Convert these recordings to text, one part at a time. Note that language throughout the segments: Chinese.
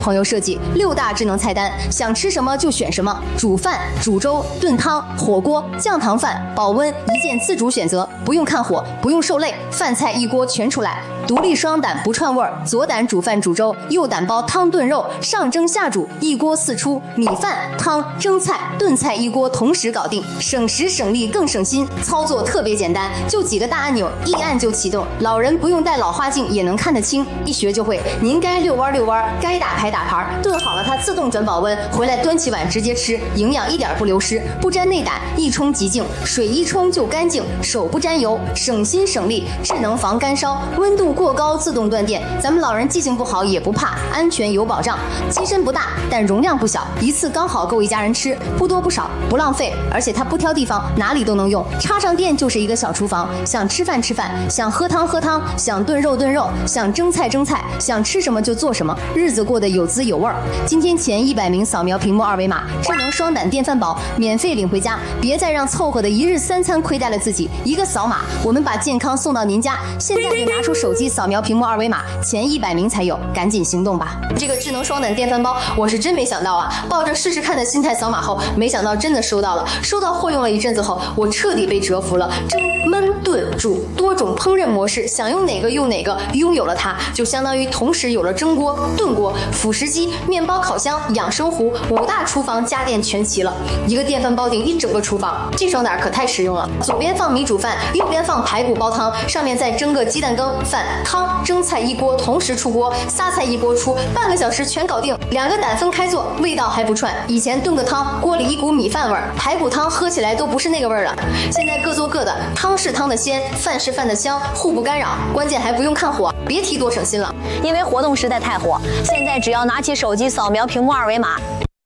朋友设计6大智能菜单，想吃什么就选什么，煮饭、煮粥、炖汤、火锅、酱糖饭，保温一键自主选择，不用看火，不用受累，饭菜一锅全出来。独立双胆不串味儿，左胆煮饭煮粥，右胆煲汤炖肉，上蒸下煮，一锅四出，米饭、汤、蒸菜、炖菜一锅同时搞定，省时省力更省心。操作特别简单，就几个大按钮，一按就启动，老人不用戴老花镜也能看得清，一学就会。您该遛弯遛弯，该打牌打牌，炖好了它自动转保温，回来端起碗直接吃，营养一点不流失，不沾内胆，一冲即净，水一冲就干净，手不沾油，省心省力，智能防干烧，温度过高自动断电，咱们老人记性不好也不怕，安全有保障。机身不大，但容量不小，一次刚好够一家人吃，不多不少，不浪费，而且它不挑地方，哪里都能用。插上电就是一个小厨房，想吃饭吃饭，想喝汤喝汤，想炖肉炖肉，想蒸菜蒸菜，想吃什么就做什么，日子过得有滋有味儿。今天前100名扫描屏幕二维码，智能双胆电饭煲免费领回家，别再让凑合的一日3餐亏待了自己。一个扫码，我们把健康送到您家。现在就拿出手机扫描屏幕二维码，前100名才有，赶紧行动吧！这个智能双胆电饭煲，我是真没想到啊！抱着试试看的心态扫码后，没想到真的收到了。收到货用了一阵子后，我彻底被折服了。蒸、焖、炖、煮多种烹饪模式，想用哪个用哪个。拥有了它，就相当于同时有了蒸锅、炖锅、辅食机、面包烤箱、养生壶，5大厨房家电全齐了。一个电饭煲顶一整个厨房，这双胆可太实用了。左边放米煮饭，右边放排骨煲汤，上面再蒸个鸡蛋羹、饭、汤、蒸菜一锅同时出锅，仨菜一锅出，半个小时全搞定。2个胆分开做，味道还不串。以前炖个汤，锅里一股米饭味儿，排骨汤喝起来都不是那个味儿了。现在各做各的，汤是汤的鲜，饭是饭的香，互不干扰，关键还不用看火，别提多省心了。 因为活动实在太火，现在只要拿起手机扫描屏幕二维码，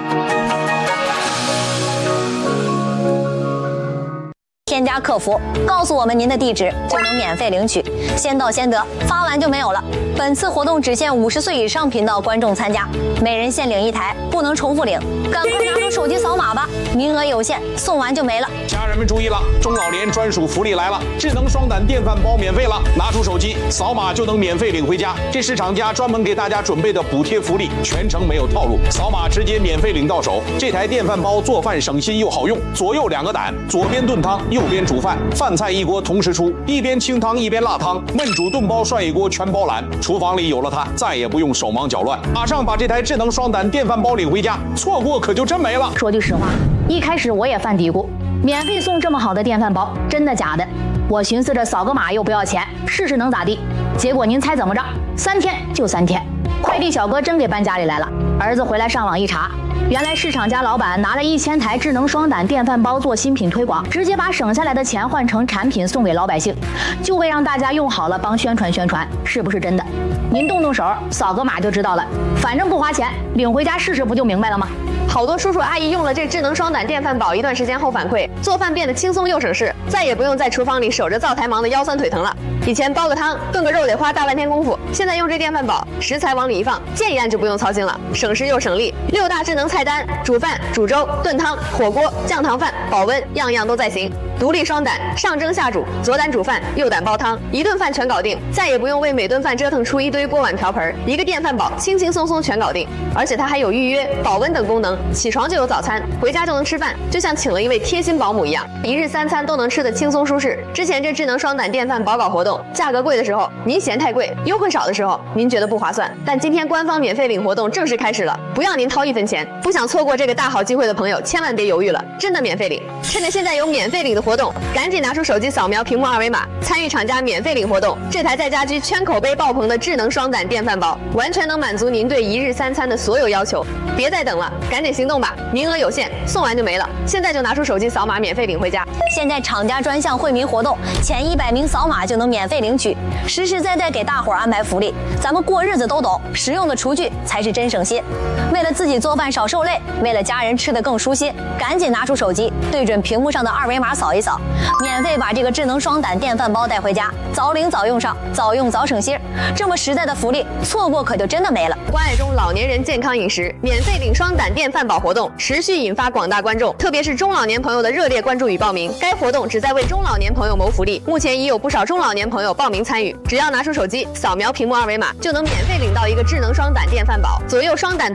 添加客服，告诉我们您的地址，就能免费领取，先到先得，发完就没有了。本次活动只限50岁以上频道观众参加，每人限领1台，不能重复领，赶快拿出手机扫码吧，名额有限，送完就没了。 家人们注意了，中老年专属福利来了，智能双胆电饭煲免费了，拿出手机扫码就能免费领回家。这是厂家专门给大家准备的补贴福利，全程没有套路，扫码直接免费领到手。这台电饭煲做饭省心又好用，左右2个胆，左边炖汤，右边煮饭，饭菜一锅同时出，一边清汤一边辣汤，焖煮炖煲涮一锅全包揽。厨房里有了它，再也不用手忙脚乱，马上把这台智能双胆电饭煲领回家，错过可就真没了。 说句实话，一开始我也犯嘀咕，免费送这么好的电饭煲，真的假的？我寻思着扫个码又不要钱，试试能咋地？结果您猜怎么着？3天就3天，快递小哥真给搬家里来了。儿子回来上网一查，原来市场家老板拿了1000台智能双胆电饭煲做新品推广，直接把省下来的钱换成产品送给老百姓，就为让大家用好了帮宣传宣传，是不是真的？您动动手扫个码就知道了，反正不花钱，领回家试试不就明白了吗？ 好多叔叔阿姨用了这智能双胆电饭煲一段时间后反馈，做饭变得轻松又省事，再也不用在厨房里守着灶台忙得腰酸腿疼了。以前煲个汤、炖个肉得花大半天功夫，现在用这电饭煲，食材往里一放，键一按就不用操心了，省时又省力。6大智能菜单，煮饭、煮粥、炖汤、火锅、酱糖饭，保温样样都在行。独立双胆，上蒸下煮，左胆煮饭，右胆煲汤，一顿饭全搞定，再也不用为每顿饭折腾出一堆锅碗瓢盆，一个电饭煲轻轻松松全搞定。而且它还有预约、保温等功能，起床就有早餐，回家就能吃饭，就像请了一位贴心保姆一样，一日3餐都能吃得轻松舒适。之前这智能双胆电饭煲搞活动，价格贵的时候您嫌太贵，优惠少的时候您觉得不划算，但今天官方免费领活动正式开始了，不要您掏1分钱。不想错过这个大好机会的朋友，千万别犹豫了，真的免费领！趁着现在有免费领的活动，赶紧拿出手机扫描屏幕二维码，参与厂家免费领活动。这台在家居圈口碑爆棚的智能双胆电饭煲，完全能满足您对一日3餐的所有要求。别再等了，赶紧行动吧！名额有限，送完就没了。现在就拿出手机扫码，免费领回家。 现在厂家专项惠民活动，前100名扫码就能免费领取，实实在在给大伙儿安排福利。咱们过日子都懂，实用的厨具才是真省心。为了自己做饭少受累，为了家人吃得更舒心，赶紧拿出手机，对准屏幕上的二维码扫一扫，免费把这个智能双胆电饭煲带回家，早领早用上，早用早省心。这么实在的福利，错过可就真的没了。 关爱中老年人健康饮食，免费领双胆电饭煲活动持续引发广大观众，特别是中老年朋友的热烈关注与报名。 该活动旨在为中老年朋友谋福利，目前已有不少中老年朋友报名参与。只要拿出手机，扫描屏幕二维码，就能免费领到一个智能双胆电饭煲，左右双胆